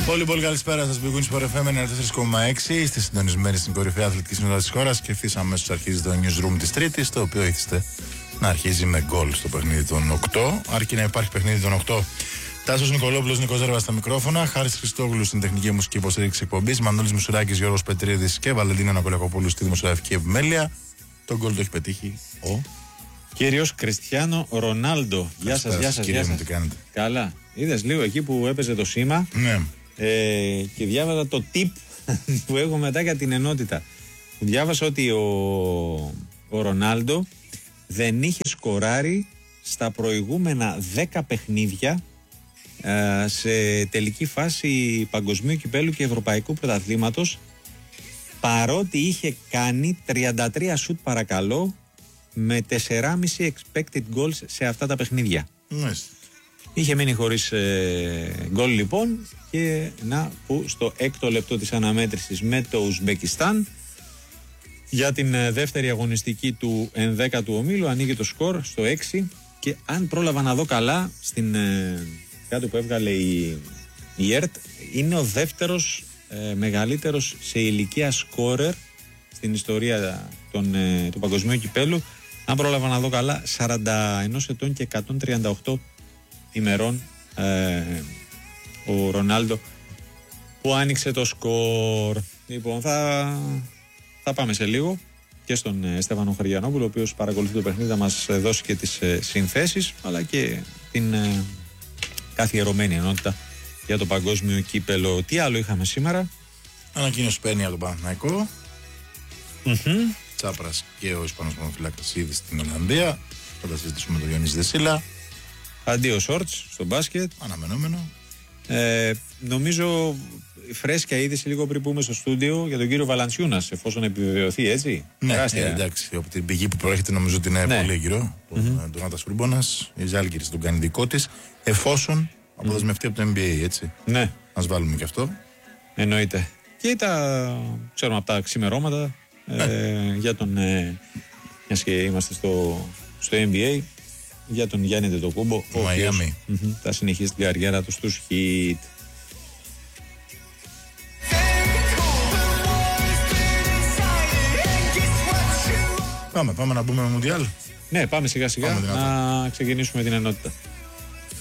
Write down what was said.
Πολύ καλησπέρα σας. Big Wins for FM 94,6. Είστε συντονισμένοι στην κορυφαία αθλητική συνόδα της χώρας και ευθύς αμέσως αρχίζει το newsroom της Τρίτης, το οποίο ήθιστε να αρχίζει με γκολ στο παιχνίδι των 8. Αρκεί να υπάρχει παιχνίδι των 8. Τάσος Νικολόπουλος, Νικός Ζέρβας στα μικρόφωνα. Χάρης Χριστόγλου στην τεχνική μουσική υποστήριξη εκπομπής. Μανώλης Μουσουράκης, Γιώργος Πετρίδης και Βαλεντίνα Νακολακοπούλου στη δημοσιογραφική επιμέλεια. Τον γκολ το έχει πετύχει ο κύριος Κριστιάνο Ρονάλντο. Γεια σας, γεια σας. Τι κάνετε? Καλά. Είδες λίγο εκεί που έπαιζε το σήμα. Ναι. Και διάβαζα το tip που έχω μετά για την ενότητα. Διάβασα ότι ο Ρονάλντο δεν είχε σκοράρει στα προηγούμενα 10 παιχνίδια σε τελική φάση παγκοσμίου κυπέλου και ευρωπαϊκού πρωταθλήματος, παρότι είχε κάνει 33 σουτ παρακαλώ με 4,5 expected goals σε αυτά τα παιχνίδια. Είχε μείνει χωρίς γκολ λοιπόν, και να που στο 6ο λεπτό της αναμέτρησης με το Ουσμπεκιστάν για την δεύτερη αγωνιστική του 11ου ομίλου ανοίγει το σκορ στο 6, και αν πρόλαβα να δω καλά στην κάτω που έβγαλε η ΕΡΤ, είναι ο δεύτερος μεγαλύτερος σε ηλικία σκόρερ στην ιστορία του παγκοσμίου κυπέλου. Αν πρόλαβα να δω καλά, 41 ετών και 138 ημερών ο Ρονάλντο που άνοιξε το σκορ. Λοιπόν, θα πάμε σε λίγο και στον Στέφανο Χαριανόπουλο, ο οποίος παρακολουθεί το παιχνίδι, θα μας δώσει και τις συνθέσεις αλλά και την καθιερωμένη ενότητα για το παγκόσμιο κύπελο. Τι άλλο είχαμε σήμερα? Ανακοίνωση παίρνει από τον Παναθηναϊκό. Τσάπρας και ο Ισπανός ποδοσφαιριστής ήδη στην Ολλανδία. Θα τα συζητήσουμε με τον Διονύση Δεσίλα. Αντίο Σόρτς στο μπάσκετ. Αναμενόμενο. Νομίζω φρέσκια είδηση λίγο πριν πούμε στο στούντιο για τον κύριο Βαλαντσιούνας, εφόσον επιβεβαιωθεί, έτσι. Ναι, εντάξει. Από την πηγή που προέρχεται νομίζω ότι είναι πολύ γύρω. Τον Ντονάτας Φρούρμπονας, η Ζάλγκιρις τον κάνει δικό της, εφόσον αποδεσμευτεί από το NBA, έτσι. Ναι. Ας βάλουμε και αυτό. Εννοείται. Και ξέρουμε από τα ξημερώματα για τον. Μιας και είμαστε στο NBA, για τον Γιάννη Ντετοκούμπο, ο οποίος θα συνεχίσει την καριέρα του στους Heat. Πάμε να μπούμε με Μουντιάλ. Ναι, πάμε σιγά σιγά να ξεκινήσουμε την ενότητα.